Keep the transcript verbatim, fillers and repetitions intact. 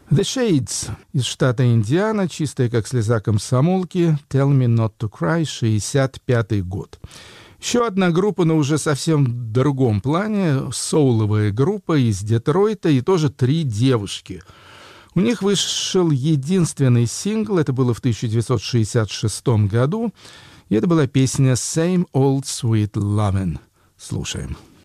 The Shades из штата Индиана, чистая как слеза комсомолки, Tell Me Not To Cry, шестьдесят пятый год. Еще одна группа, но уже совсем в другом плане, соуловая группа из Детройта, и тоже три девушки. У них вышел единственный сингл, это было в тысяча девятьсот шестьдесят шестом году, и это была песня «Same Old Sweet Lovin'». Слушаем.